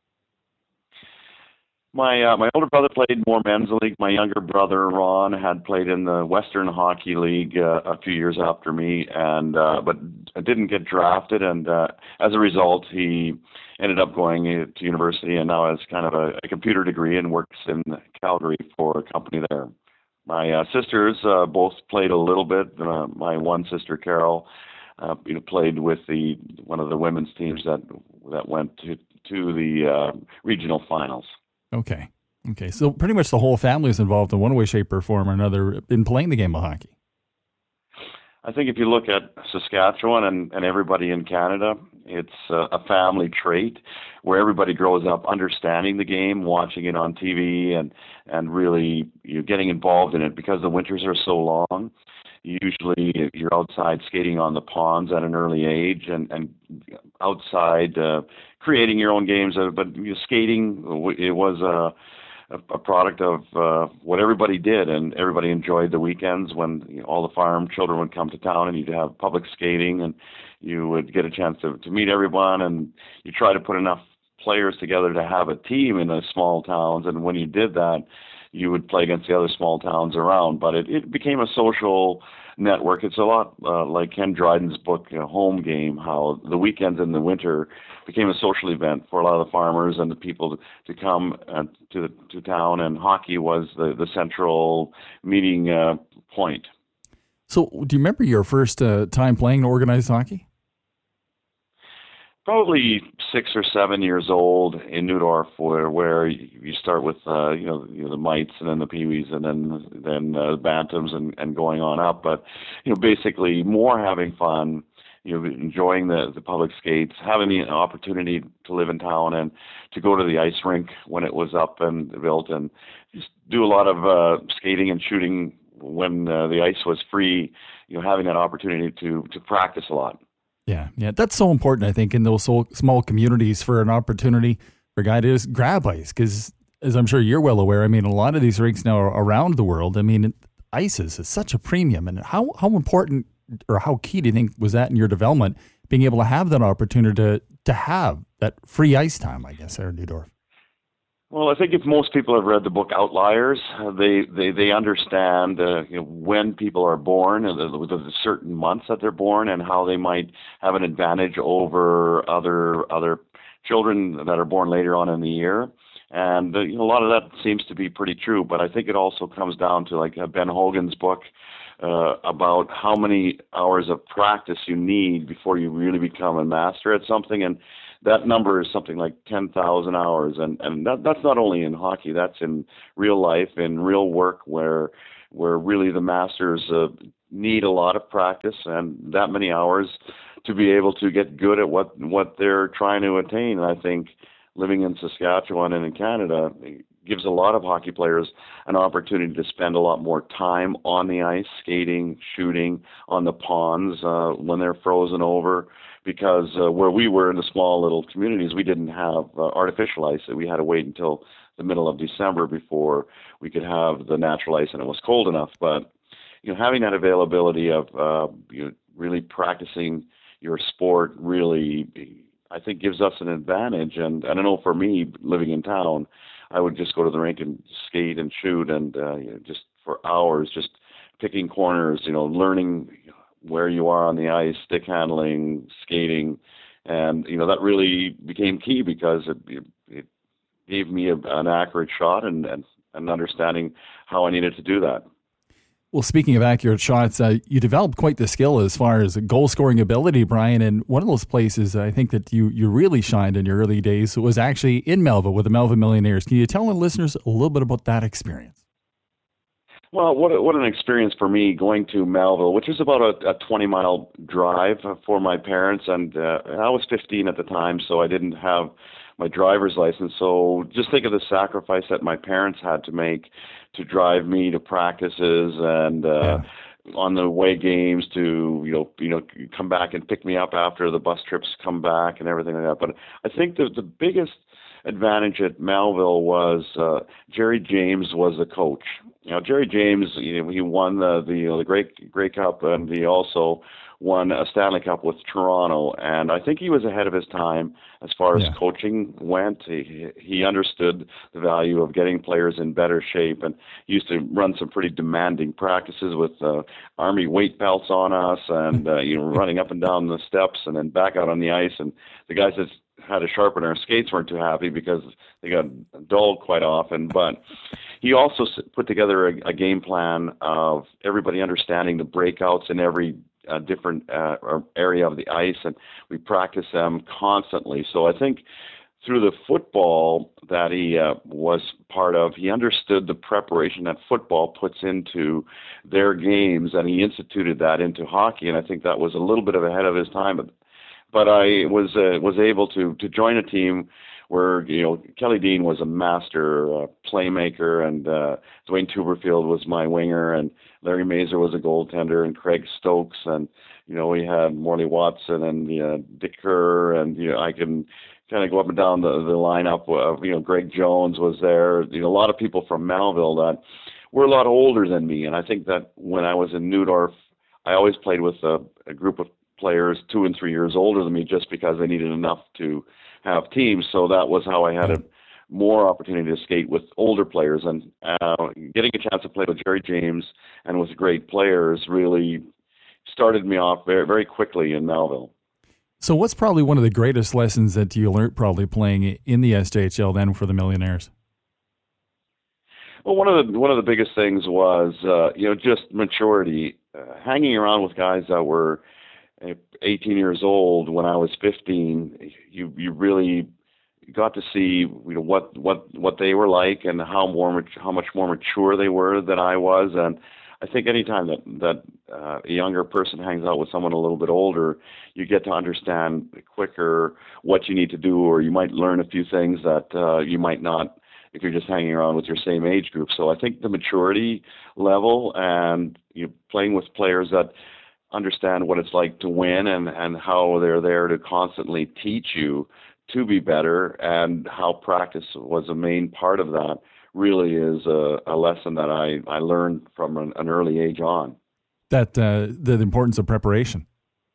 My uh, my older brother played more men's league. My younger brother Ron had played in the Western Hockey League uh, a few years after me, and uh, but didn't get drafted. And uh, as a result, he ended up going to university and now has kind of a, a computer degree and works in Calgary for a company there. My uh, sisters uh, both played a little bit. Uh, my one sister Carol, uh, you know, played with the one of the women's teams that that went to to the uh, regional finals.
Okay. Okay. So pretty much the whole family is involved in one way, shape, or form or another in playing the game of hockey.
I think if you look at Saskatchewan and, and everybody in Canada, it's a, a family trait where everybody grows up understanding the game, watching it on T V, and, and really you know, getting involved in it because the winters are so long. Usually you're outside skating on the ponds at an early age and, and outside uh, creating your own games. Uh, but you know, skating, it was a, a product of uh, what everybody did, and everybody enjoyed the weekends when you know, all the farm children would come to town and you'd have public skating and you would get a chance to, to meet everyone, and you try to put enough players together to have a team in those small towns. And when you did that, you would play against the other small towns around. But it, it became a social network. It's a lot uh, like Ken Dryden's book, you know, Home Game, how the weekends in the winter became a social event for a lot of the farmers and the people to, to come uh, to to town, and hockey was the, the central meeting uh, point.
So do you remember your first uh, time playing organized hockey?
Probably six or seven years old in Neudorf, where where you start with uh, you know you know the mites and then the peewees and then then uh, bantams and, and going on up. But you know basically more having fun, you know enjoying the the public skates, having the opportunity to live in town and to go to the ice rink when it was up and built, and just do a lot of uh, skating and shooting when uh, the ice was free. You know having that opportunity to to practice a lot.
Yeah, yeah, that's so important, I think, in those so small communities for an opportunity for a guy to just grab ice. Because, as I'm sure you're well aware, I mean, a lot of these rinks now around the world, I mean, ice is such a premium. And how, how important or how key do you think was that in your development, being able to have that opportunity to, to have that free ice time, I guess, there in Neudorf?
Well, I think if most people have read the book Outliers, uh, they, they, they understand uh, you know, when people are born, and the, the certain months that they're born, and how they might have an advantage over other other children that are born later on in the year. And uh, you know, a lot of that seems to be pretty true, but I think it also comes down to like uh, Ben Hogan's book, uh, about how many hours of practice you need before you really become a master at something, and that number is something like ten thousand hours, and and that, that's not only in hockey, that's in real life, in real work, where where really the masters uh, need a lot of practice and that many hours to be able to get good at what what they're trying to attain. And I think living in Saskatchewan and in Canada gives a lot of hockey players an opportunity to spend a lot more time on the ice, skating, shooting, on the ponds uh, when they're frozen over, because uh, where we were in the small little communities, we didn't have uh, artificial ice. We had to wait until the middle of December before we could have the natural ice, and it was cold enough. But you know, having that availability of uh, you know, really practicing your sport really, I think, gives us an advantage. And I don't know, for me, living in town, I would just go to the rink and skate and shoot, and uh, you know, just for hours, just picking corners, you know, learning where you are on the ice, stick handling, skating, and you know that really became key because it, it gave me a, an accurate shot and, and and understanding how I needed to do that.
Well, speaking of accurate shots, uh, you developed quite the skill as far as goal-scoring ability, Brian, and one of those places I think that you, you really shined in your early days was actually in Melville with the Melville Millionaires. Can you tell our listeners a little bit about that experience?
Well, what a, what an experience for me going to Melville, which is about a, a twenty-mile drive for my parents, and uh, I was fifteen at the time, so I didn't have my driver's license. So just think of the sacrifice that my parents had to make to drive me to practices and uh, yeah. on the away games to you know you know come back and pick me up after the bus trips come back and everything like that. But I think the the biggest advantage at Melville was uh, Jerry James was the coach. You know, Jerry James, you know, he won the the, you know, the Grey Grey Cup, and he also won a Stanley Cup with Toronto. And I think he was ahead of his time as far as yeah. coaching went. He he understood the value of getting players in better shape, and he used to run some pretty demanding practices with uh, Army weight belts on us, and uh, you know, running up and down the steps and then back out on the ice. And the guys that had to sharpen our skates weren't too happy because they got dulled quite often. But he also put together a, a game plan of everybody understanding the breakouts in every uh, different uh, area of the ice, and we practice them constantly. So I think through the football that he uh, was part of, he understood the preparation that football puts into their games, and he instituted that into hockey. And I think that was a little bit of ahead of his time. But But I was uh, was able to to join a team where you know Kelly Dean was a master uh, playmaker, and uh, Dwayne Tuberfield was my winger, and Larry Mazer was a goaltender, and Craig Stokes, and you know we had Morley Watson and uh, Dick Kerr, and you know I can kind of go up and down the the lineup of you know Greg Jones was there. You know a lot of people from Melville that were a lot older than me, and I think that when I was in Neudorf, I always played with a, a group of players two and three years older than me just because they needed enough to have teams. So that was how I had a more opportunity to skate with older players, and uh, getting a chance to play with Jerry James and with great players really started me off very, very quickly in Melville.
So what's probably one of the greatest lessons that you learned probably playing in the S J H L then for the Millionaires?
Well, one of the one of the biggest things was uh, you know just maturity, uh, hanging around with guys that were eighteen years old when I was fifteen. You you really got to see you know what what what they were like and how more how much more mature they were than I was. And I think anytime that that uh, a younger person hangs out with someone a little bit older, you get to understand quicker what you need to do, or you might learn a few things that uh, you might not if you're just hanging around with your same age group. So I think the maturity level and you know, playing with players that understand what it's like to win, and, and how they're there to constantly teach you to be better, and how practice was a main part of that really is a, a lesson that I, I learned from an, an early age on. That
uh, the importance of preparation.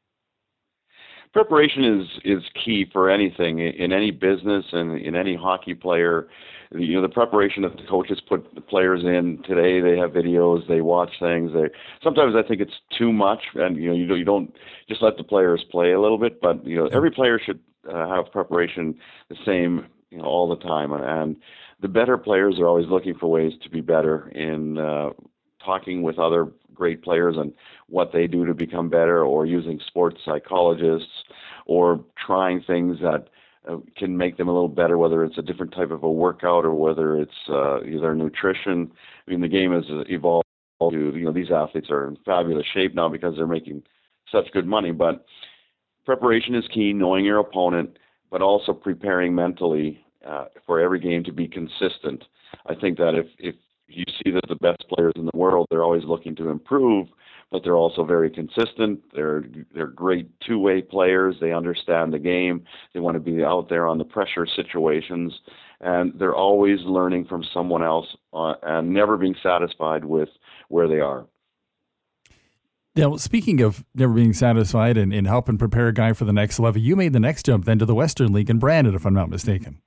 Preparation is, is key for anything, in any business and in any hockey player. You know, the preparation that the coaches put the players in today, they have videos, they watch things. They sometimes I think it's too much, and you know, you don't, you don't just let the players play a little bit, but you know, every player should uh, have preparation the same, you know, all the time. And, and the better players are always looking for ways to be better in uh, talking with other great players and what they do to become better, or using sports psychologists, or trying things that uh, can make them a little better, whether it's a different type of a workout or whether it's uh, their nutrition. I mean, the game has evolved to, you know, these athletes are in fabulous shape now because they're making such good money. But preparation is key, knowing your opponent, but also preparing mentally uh, for every game to be consistent. I think that if, if you see that the best players in the world, they're always looking to improve, but they're also very consistent. They're they're great two-way players. They understand the game. They want to be out there on the pressure situations, and they're always learning from someone else uh, and never being satisfied with where they are.
Now, speaking of never being satisfied and, and helping prepare a guy for the next level, you made the next jump then to the Western League in Brandon, if I'm not mistaken.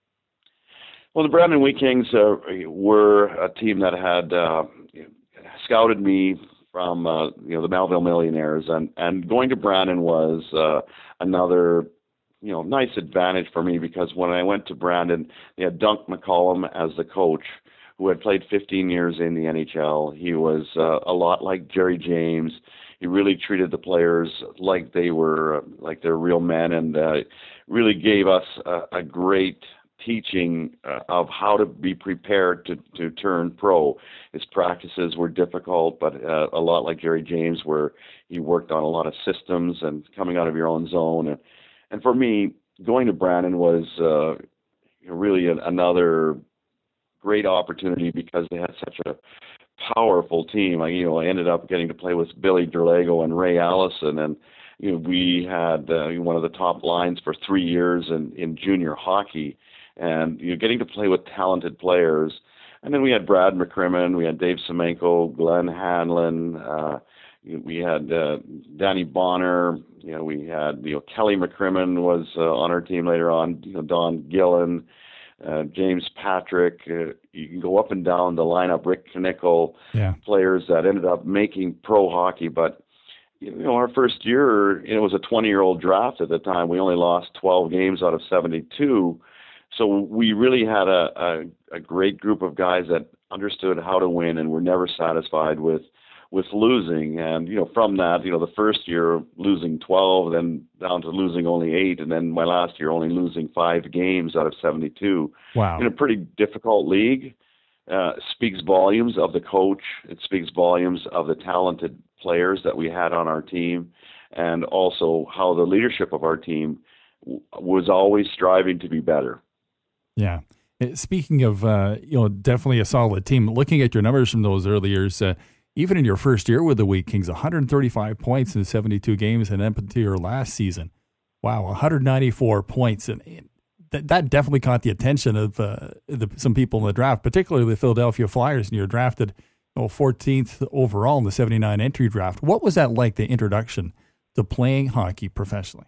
Well, the Brandon Wheat Kings uh, were a team that had uh, scouted me from uh, you know the Melville Millionaires, and, and going to Brandon was uh, another you know nice advantage for me, because when I went to Brandon, they had Dunk McCollum as the coach, who had played fifteen years in the N H L. He was uh, a lot like Jerry James. He really treated the players like they were uh, like they're real men, and uh, really gave us a, a great teaching uh, of how to be prepared to, to turn pro. His practices were difficult, but uh, a lot like Jerry James, where he worked on a lot of systems and coming out of your own zone. And, and for me, going to Brandon was uh, really an, another great opportunity, because they had such a powerful team. I, you know, I ended up getting to play with Billy Derlago and Ray Allison, and you know, we had uh, one of the top lines for three years in, in junior hockey. And you know, getting to play with talented players. And then we had Brad McCrimmon, we had Dave Semenko, Glenn Hanlon, uh, we had uh, Danny Bonner, you know, we had, you know, Kelly McCrimmon was uh, on our team later on, you know, Don Gillen, uh, James Patrick. Uh, you can go up and down the lineup, Rick Knickel,
yeah. Players
that ended up making pro hockey. But you know, our first year, it was a twenty-year-old draft at the time. We only lost twelve games out of seventy-two. So we really had a, a, a great group of guys that understood how to win and were never satisfied with with losing. And, you know, from that, you know, the first year losing twelve, then down to losing only eight, and then my last year only losing five games out of seventy-two.
Wow.
In a pretty difficult league. Uh, speaks volumes of the coach. It speaks volumes of the talented players that we had on our team, and also how the leadership of our team w- was always striving to be better.
Yeah. Speaking of, uh, you know, definitely a solid team, looking at your numbers from those early years, uh, even in your first year with the Wheat Kings, one hundred thirty-five points in seventy-two games, and then to your last season. Wow, one hundred ninety-four points. And that, that definitely caught the attention of uh, the, some people in the draft, particularly the Philadelphia Flyers, and you were drafted you know, fourteenth overall in the seventy-nine entry draft. What was that like, the introduction to playing hockey professionally?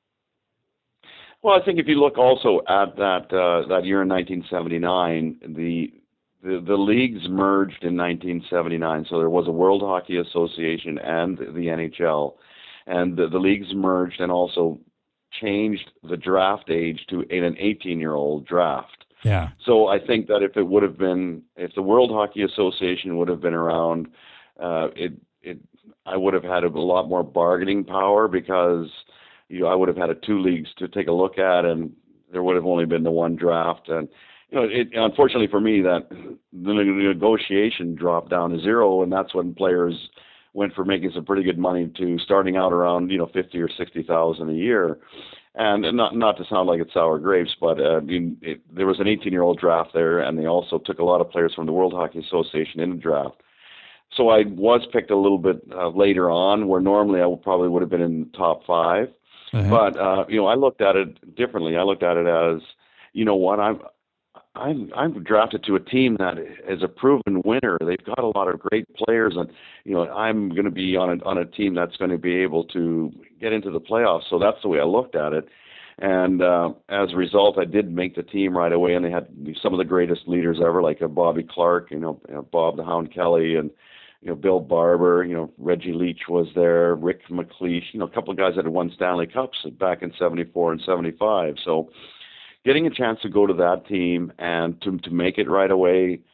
Well, I think if you look also at that uh, that year in nineteen seventy-nine, the, the the leagues merged in nineteen seventy-nine. So there was a World Hockey Association and the N H L, and the, the leagues merged and also changed the draft age to an eighteen-year-old draft.
Yeah.
So I think that if it would have been, if the World Hockey Association would have been around, uh, it it I would have had a lot more bargaining power, because you know, I would have had a two leagues to take a look at, and there would have only been the one draft. And you know, it, unfortunately for me, that the negotiation dropped down to zero, and that's when players went from making some pretty good money to starting out around you know fifty or sixty thousand a year. And not not to sound like it's sour grapes, but uh, I mean, it, there was an eighteen-year-old draft there, and they also took a lot of players from the World Hockey Association in the draft. So I was picked a little bit uh, later on, where normally I probably would have been in the top five. Uh-huh. But uh, you know, I looked at it differently. I looked at it as, you know what, I'm I'm I'm drafted to a team that is a proven winner. They've got a lot of great players, and you know, I'm going to be on a on a team that's going to be able to get into the playoffs. So that's the way I looked at it. And uh, as a result, I did make the team right away, and they had some of the greatest leaders ever, like uh, Bobby Clark, you know, you know, Bob the Hound Kelly, and you know, Bill Barber, you know, Reggie Leach was there, Rick McLeish, you know, a couple of guys that had won Stanley Cups back in seventy-four and seventy-five. So getting a chance to go to that team and to to make it right away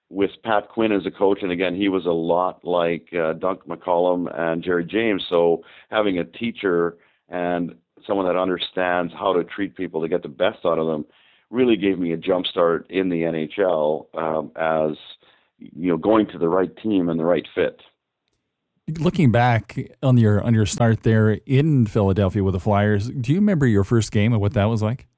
with Pat Quinn as a coach, and again, he was a lot like uh, Dunk McCollum and Jerry James. So having a teacher and someone that understands how to treat people to get the best out of them really gave me a jump start in the N H L um, as, you know, going to the right team and the right fit.
Looking back on your on your start there in Philadelphia with the Flyers, do you remember your first game and what that was like?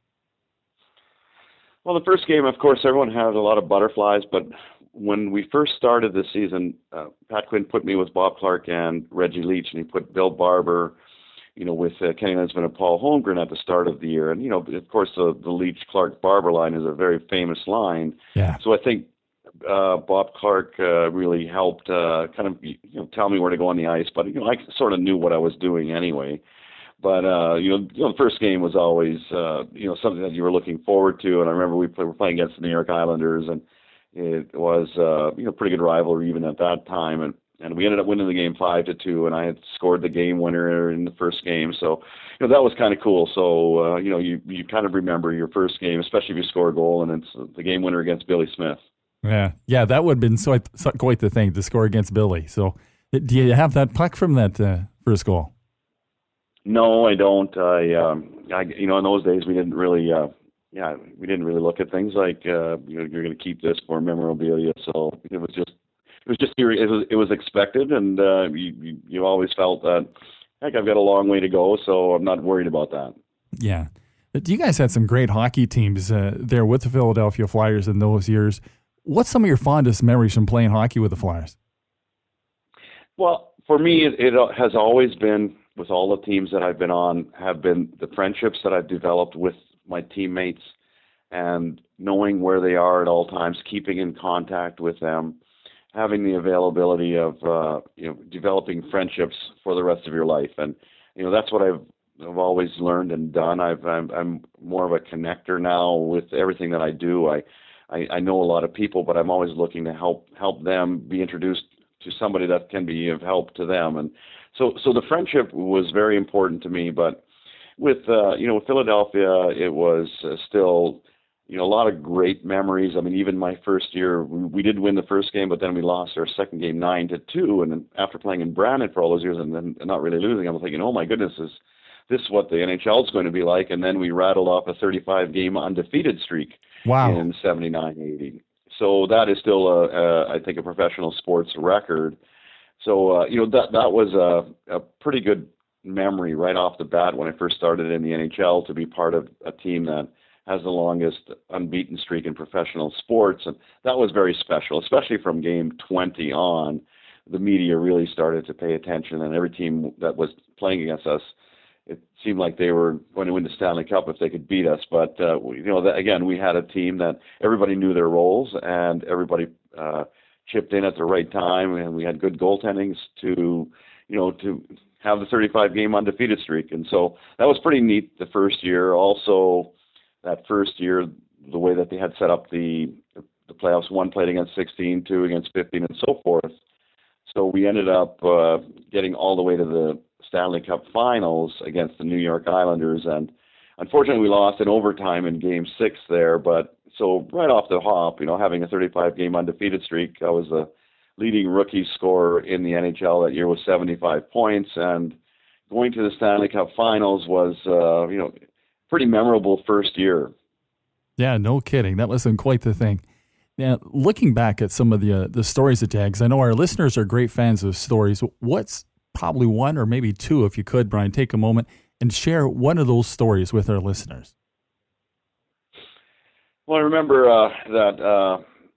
Well, the first game, of course, everyone has a lot of butterflies, but when we first started this season, uh, Pat Quinn put me with Bob Clarke and Reggie Leach, and he put Bill Barber, you know, with uh, Kenny Linsman and Paul Holmgren at the start of the year. And, you know, of course, the, the Leach-Clarke-Barber line is a very famous line.
Yeah.
So I think uh, Bob Clarke uh, really helped uh, kind of, you know, tell me where to go on the ice. But, you know, I sort of knew what I was doing anyway. But, uh, you, know, you know, the first game was always, uh, you know, something that you were looking forward to. And I remember we play, were playing against the New York Islanders, and it was, uh, you know, pretty good rivalry even at that time. And, and we ended up winning the game five to two, and I had scored the game winner in the first game. So, you know, that was kind of cool. So, uh, you know, you, you kind of remember your first game, especially if you score a goal, and it's the game winner against Billy Smith.
Yeah, yeah, that would have been so, so quite the thing to score against Billy. So, do you have that puck from that uh, first goal?
No, I don't. I, um, I, you know, in those days we didn't really, uh, yeah, we didn't really look at things like, uh, you know, you're going to keep this for memorabilia. So it was just, it was just, it was, it was expected, and uh, you, you, you always felt that, heck, I've got a long way to go, so I'm not worried about that.
Yeah, but you guys had some great hockey teams uh, there with the Philadelphia Flyers in those years. What's some of your fondest memories from playing hockey with the Flyers?
Well, for me, it, it has always been, with all the teams that I've been on, have been the friendships that I've developed with my teammates, and knowing where they are at all times, keeping in contact with them, having the availability of, uh, you know, developing friendships for the rest of your life. And, you know, that's what I've, I've always learned and done. I've, I'm, I'm more of a connector now with everything that I do. I, I, I know a lot of people, but I'm always looking to help, help them be introduced to somebody that can be of help to them. And so, so the friendship was very important to me. But with, uh, you know, with Philadelphia, it was uh, still, you know, a lot of great memories. I mean, even my first year, we, we did win the first game, but then we lost our second game nine to two. And then after playing in Brandon for all those years and then not really losing, I'm thinking, oh my goodness, is this what the N H L is going to be like? And then we rattled off a thirty-five game undefeated streak.
Wow.
In seventy-nine eighty. So that is still, a, a, I think, a professional sports record. So, uh, you know, that that was a, a pretty good memory right off the bat when I first started in the N H L, to be part of a team that has the longest unbeaten streak in professional sports. And that was very special, especially from game twenty on. The media really started to pay attention, and every team that was playing against us, it seemed like they were going to win the Stanley Cup if they could beat us. But, uh, you know, that, again, we had a team that everybody knew their roles, and everybody uh, chipped in at the right time, and we had good goaltendings to, you know, to have the thirty-five game undefeated streak. And so that was pretty neat the first year. Also, that first year, the way that they had set up the the playoffs, one played against sixteen, two against fifteen, and so forth. So we ended up uh, getting all the way to the Stanley Cup Finals against the New York Islanders, and unfortunately we lost in overtime in Game Six there. But so right off the hop, you know, having a thirty-five game undefeated streak, I was the leading rookie scorer in the N H L that year with seventy-five points, and going to the Stanley Cup Finals was, uh, you know, pretty memorable first year.
Yeah, no kidding. That was quite the thing. Now, looking back at some of the uh, the stories that Jags, I know our listeners are great fans of stories. What's probably one or maybe two, if you could, Brian, take a moment and share one of those stories with our listeners?
Well, I remember uh, that uh,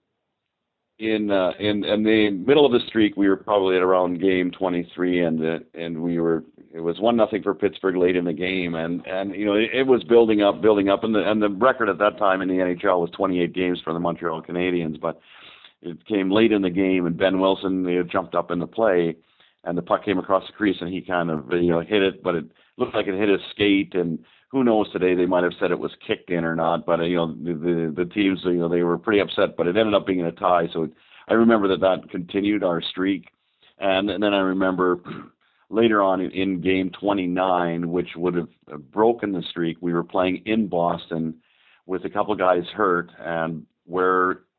in, uh, in in the middle of the streak, we were probably at around game twenty-three, and uh, and we were it was one nothing for Pittsburgh late in the game, and and you know it, it was building up, building up, and the and the record at that time in the N H L was twenty-eight games for the Montreal Canadiens, but it came late in the game, and Ben Wilson, they had jumped up in the play, and the puck came across the crease, and he kind of, you know, hit it, but it looked like it hit his skate, and who knows today, they might have said it was kicked in or not, but, uh, you know, the, the the teams, you know, they were pretty upset, but it ended up being a tie, so it, I remember that that continued our streak, and, and then I remember later on in, in game twenty-nine, which would have broken the streak, we were playing in Boston with a couple guys hurt, and where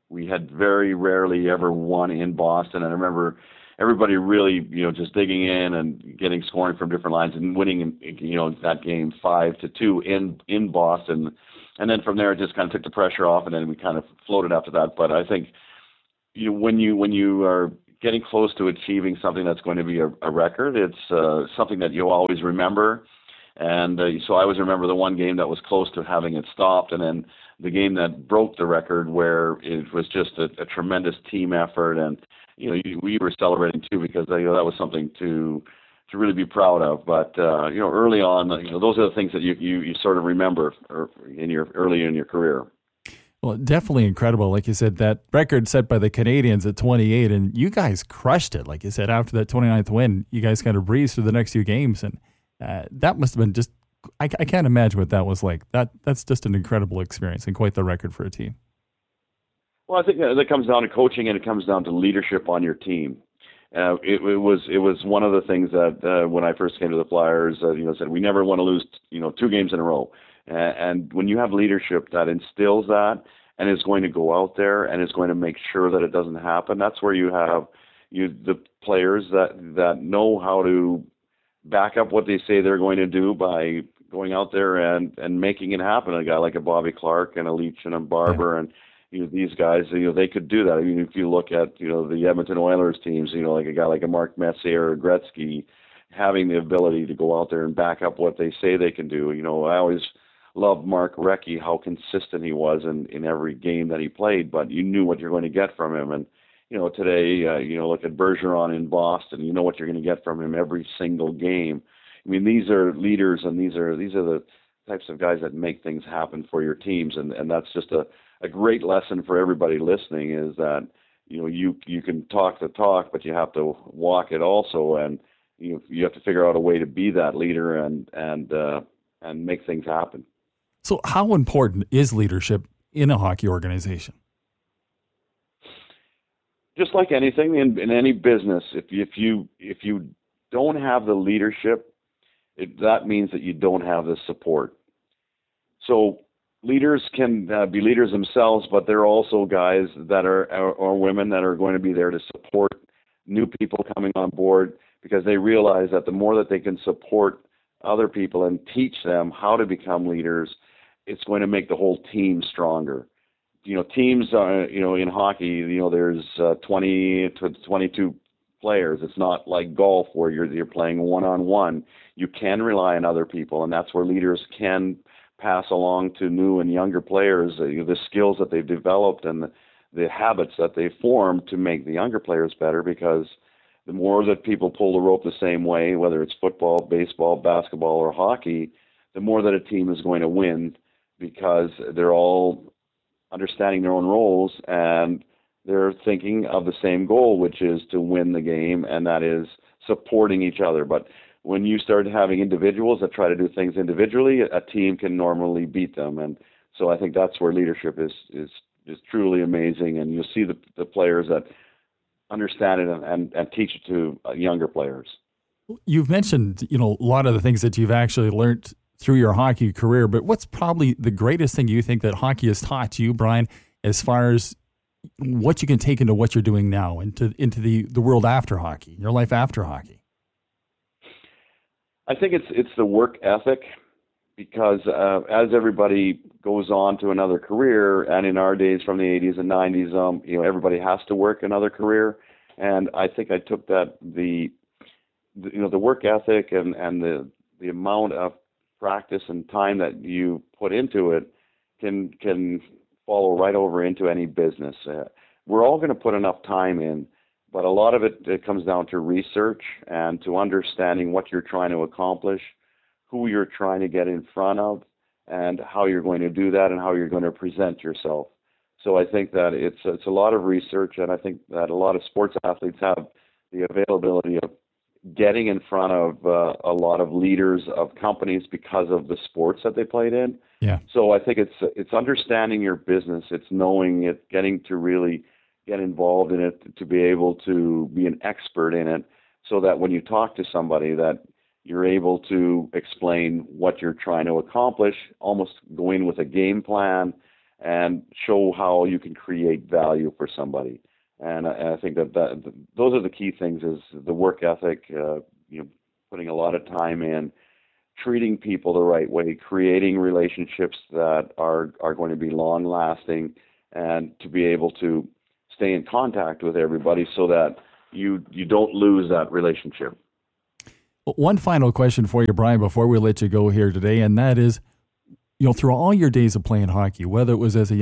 we had very rarely ever won in Boston. And I remember everybody really, you know, just digging in and getting scoring from different lines and winning, you know, that game five to two in in Boston. And then from there, it just kind of took the pressure off, and then we kind of floated after that. But I think, you know, when you when you are getting close to achieving something that's going to be a, a record, it's uh, something that you always remember. And uh, so I always remember the one game that was close to having it stopped, and then the game that broke the record, where it was just a, a tremendous team effort. And you know, we were celebrating too, because you know, that was something to to really be proud of. But uh, you know, early on, you know, those are the things that you you, you sort of remember in your early in your career.
Well, definitely incredible. Like you said, that record set by the Canadians at twenty-eight, and you guys crushed it. Like you said, after that twenty-ninth win, you guys kind of breezed through the next few games, and uh, that must have been just, I, I can't imagine what that was like. That That's just an incredible experience and quite the record for a team.
Well, I think that comes down to coaching, and it comes down to leadership on your team. Uh, it, it was it was one of the things that uh, when I first came to the Flyers, uh, you know, said we never want to lose, you know, two games in a row. Uh, and when you have leadership that instills that and is going to go out there and is going to make sure that it doesn't happen, that's where you have you the players that that know how to back up what they say they're going to do by going out there and and making it happen. A guy like a Bobby Clarke and a Leach and a Barber yeah. and you know, these guys, you know, they could do that. I mean, if you look at, you know, the Edmonton Oilers teams, you know, like a guy like a Mark Messier or Gretzky, having the ability to go out there and back up what they say they can do. You know, I always loved Mark Recchi, how consistent he was in, in every game that he played, but you knew what you're going to get from him. And, you know, today, uh, you know, look at Bergeron in Boston, you know what you're going to get from him every single game. I mean, these are leaders, and these are these are the types of guys that make things happen for your teams, and, and that's just a A great lesson for everybody listening, is that you know you you can talk the talk, but you have to walk it also, and you know, you have to figure out a way to be that leader and and uh, and make things happen.
So, how important is leadership in a hockey organization?
Just like anything in, in any business, if you, if you if you don't have the leadership, it, that means that you don't have the support. So leaders can uh, be leaders themselves, but they're also guys that are or, or women that are going to be there to support new people coming on board, because they realize that the more that they can support other people and teach them how to become leaders, it's going to make the whole team stronger. You know, teams, uh, you know, in hockey, you know, there's uh, twenty to twenty-two players. It's not like golf where you're you're playing one-on-one. You can rely on other people, and that's where leaders can pass along to new and younger players uh, you know, the skills that they've developed and the, the habits that they formed to make the younger players better, because the more that people pull the rope the same way, whether it's football, baseball, basketball, or hockey, the more that a team is going to win, because they're all understanding their own roles and they're thinking of the same goal, which is to win the game, and that is supporting each other. But when you start having individuals that try to do things individually, a team can normally beat them. And so I think that's where leadership is is, is truly amazing. And you'll see the, the players that understand it and, and, and teach it to younger players.
You've mentioned, you know, a lot of the things that you've actually learned through your hockey career, but what's probably the greatest thing you think that hockey has taught you, Brian, as far as what you can take into what you're doing now, into into the, the world after hockey, your life after hockey?
I think it's it's the work ethic, because uh, as everybody goes on to another career, and in our days from the eighties and nineties, um, you know, everybody has to work another career, and I think I took that the, the you know the work ethic and, and the the amount of practice and time that you put into it can can follow right over into any business. Uh, we're all going to put enough time in. But a lot of it, it comes down to research and to understanding what you're trying to accomplish, who you're trying to get in front of, and how you're going to do that and how you're going to present yourself. So I think that it's it's a lot of research, and I think that a lot of sports athletes have the availability of getting in front of uh, a lot of leaders of companies because of the sports that they played in.
Yeah.
So I think it's it's understanding your business, it's knowing it, getting to really get involved in it, to be able to be an expert in it, so that when you talk to somebody that you're able to explain what you're trying to accomplish, almost go in with a game plan and show how you can create value for somebody. And I, and I think that, that those are the key things: is the work ethic, uh, you know, putting a lot of time in, treating people the right way, creating relationships that are are going to be long lasting, and to be able to stay in contact with everybody so that you you don't lose that relationship.
One final question for you, Brian, before we let you go here today, and that is, you know, through all your days of playing hockey, whether it was as a